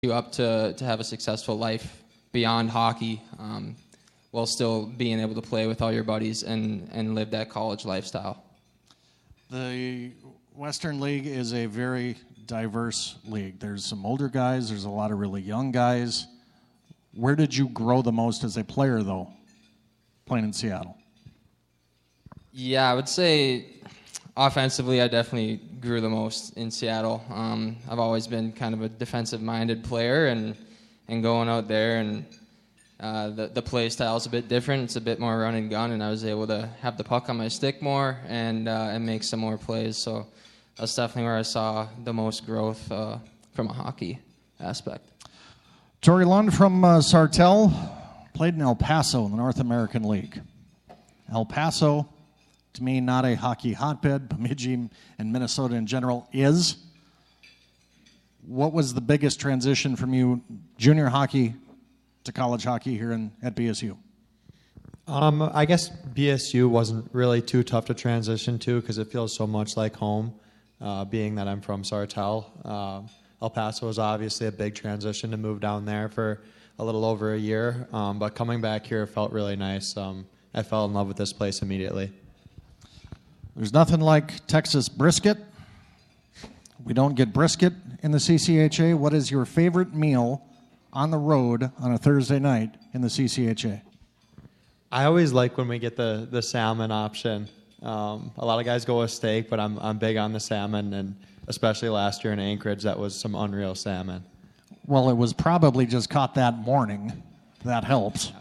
you up to have a successful life beyond hockey, while still being able to play with all your buddies and live that college lifestyle? The Western League is a very diverse league. There's some older guys. There's a lot of really young guys. Where did you grow the most as a player, though, playing in Seattle? Yeah, I would say offensively, I definitely grew the most in Seattle. I've always been kind of a defensive-minded player, and going out there, and the play style is a bit different. It's a bit more run and gun, and I was able to have the puck on my stick more and make some more plays. So that's definitely where I saw the most growth from a hockey aspect. Tori Lund from Sartell played in El Paso in the North American League. El Paso, to me, not a hockey hotbed. Bemidji and Minnesota in general is. What was the biggest transition from you, junior hockey to college hockey here at BSU? I guess BSU wasn't really too tough to transition to because it feels so much like home, being that I'm from Sartell. El Paso was obviously a big transition to move down there for a little over a year, but coming back here felt really nice. I fell in love with this place immediately. There's nothing like Texas brisket. We don't get brisket in the CCHA. What is your favorite meal on the road on a Thursday night in the CCHA? I always like when we get the salmon option. A lot of guys go with steak, but I'm big on the salmon, and especially last year in Anchorage, that was some unreal salmon. Well, it was probably just caught that morning. That helps.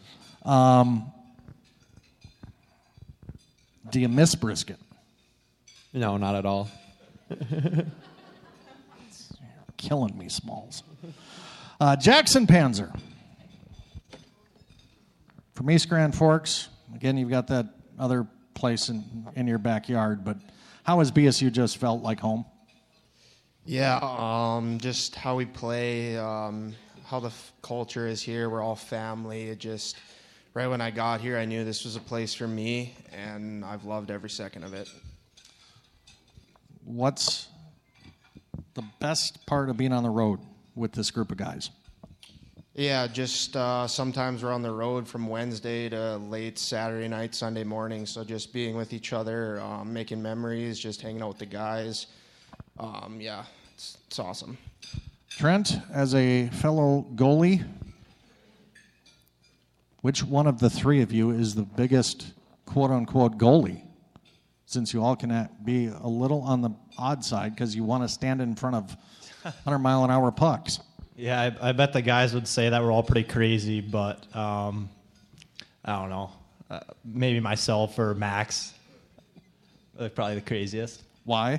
Do you miss brisket? No, not at all. You're killing me, Smalls. Jackson Panzer from East Grand Forks. Again, you've got that other place in your backyard, but how has BSU just felt like home? Yeah, just how we play, how the culture is here. We're all family. It just, right when I got here, I knew this was a place for me, and I've loved every second of it. What's the best part of being on the road with this group of guys? Yeah, just sometimes we're on the road from Wednesday to late Saturday night, Sunday morning, so just being with each other, making memories, just hanging out with the guys. Yeah, it's awesome. Trent, as a fellow goalie, which one of the three of you is the biggest quote-unquote goalie? Since you all can be a little on the odd side because you want to stand in front of 100-mile-an-hour pucks. Yeah, I bet the guys would say that we're all pretty crazy, but I don't know. Maybe myself or Max. They're probably the craziest. Why?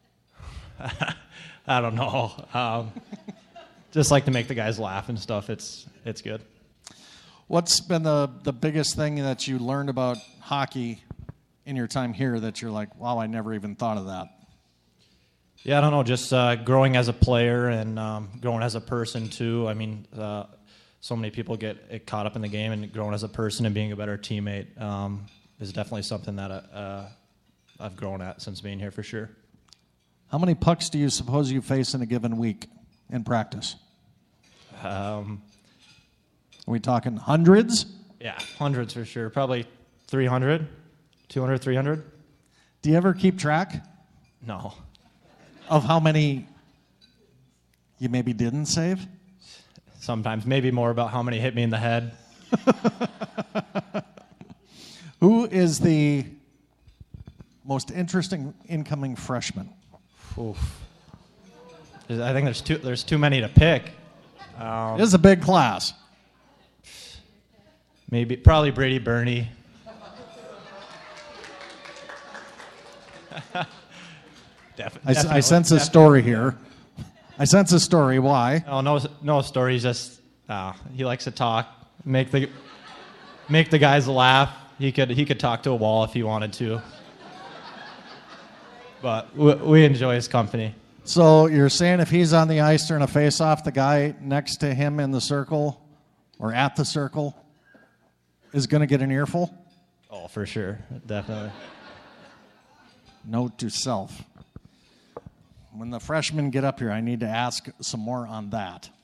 I don't know. Just like to make the guys laugh and stuff. It's good. What's been the biggest thing that you learned about hockey in your time here that you're like, wow, I never even thought of that? Yeah, I don't know. Just growing as a player and growing as a person, too. I mean, so many people get caught up in the game, and growing as a person and being a better teammate is definitely something that I've grown at since being here for sure. How many pucks do you suppose you face in a given week in practice? Are we talking hundreds? Yeah, hundreds for sure. Probably 300, 200, 300. Do you ever keep track No. of how many you maybe didn't save? Sometimes. Maybe more about how many hit me in the head. Who is the most interesting incoming freshman? Oof. I think there's too many to pick. It is a big class. Probably Brady Burney. I sense a story here. I sense a story. Why? Oh, no story. He's just he likes to talk, make the guys laugh. He could talk to a wall if he wanted to, but we enjoy his company. So you're saying if he's on the ice during a face-off, the guy next to him in the circle or at the circle is going to get an earful? Oh, for sure, definitely. Note to self. When the freshmen get up here, I need to ask some more on that.